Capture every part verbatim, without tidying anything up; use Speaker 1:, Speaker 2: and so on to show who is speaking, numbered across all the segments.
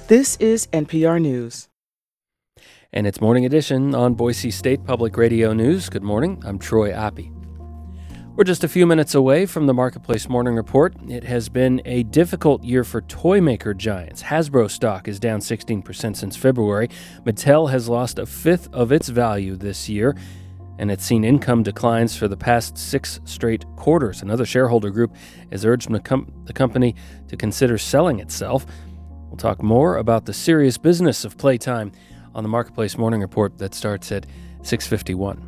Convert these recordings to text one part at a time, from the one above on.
Speaker 1: This is N P R News.
Speaker 2: And it's Morning Edition on Boise State Public Radio News. Good morning. I'm Troy Oppie. We're just a few minutes away from the Marketplace Morning Report. It has been a difficult year for toy maker giants. Hasbro stock is down sixteen percent since February. Mattel has lost a fifth of its value this year, and it's seen income declines for the past six straight quarters. Another shareholder group has urged the, com- the company to consider selling itself. We'll talk more about the serious business of playtime on the Marketplace Morning Report that starts at six fifty-one.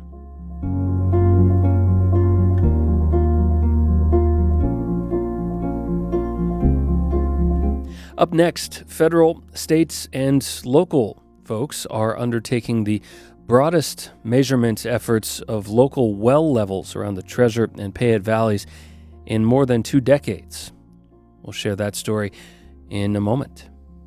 Speaker 2: Up next, federal, states, and local folks are undertaking the broadest measurement efforts of local well levels around the Treasure and Payette valleys in more than two decades. We'll share that story in a moment.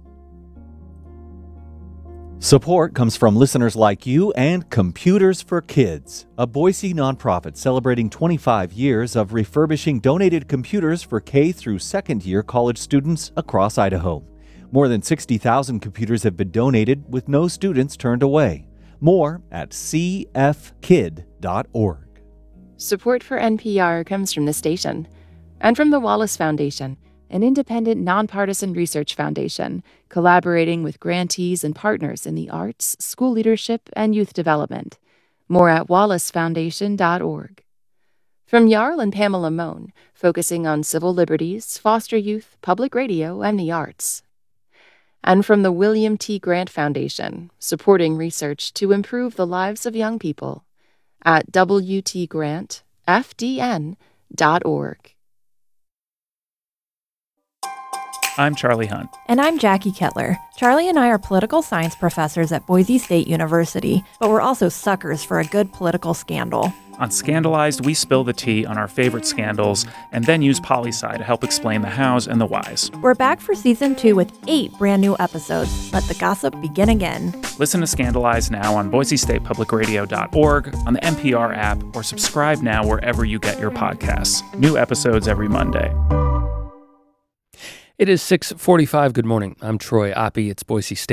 Speaker 3: Support comes from listeners like you and Computers for Kids, a Boise nonprofit celebrating twenty-five years of refurbishing donated computers for K through second year college students across Idaho. More than sixty thousand computers have been donated with no students turned away. More at c f kid dot org.
Speaker 4: Support for N P R comes from the station and from the Wallace Foundation, an independent, nonpartisan research foundation collaborating with grantees and partners in the arts, school leadership, and youth development. More at wallace foundation dot org. From Jarl and Pamela Mohn, focusing on civil liberties, foster youth, public radio, and the arts. And from the William T. Grant Foundation, supporting research to improve the lives of young people, at w t grant f d n dot org.
Speaker 5: I'm Charlie Hunt.
Speaker 6: And I'm Jackie Kettler. Charlie and I are political science professors at Boise State University, but we're also suckers for a good political scandal.
Speaker 5: On Scandalized, we spill the tea on our favorite scandals and then use poli-sci to help explain the hows and the whys.
Speaker 6: We're back for season two with eight brand new episodes. Let the gossip begin again.
Speaker 5: Listen to Scandalized now on boise state public radio dot org, on the N P R app, or subscribe now wherever you get your podcasts. New episodes every Monday.
Speaker 2: It is six forty-five. Good morning. I'm Troy Oppie. It's Boise State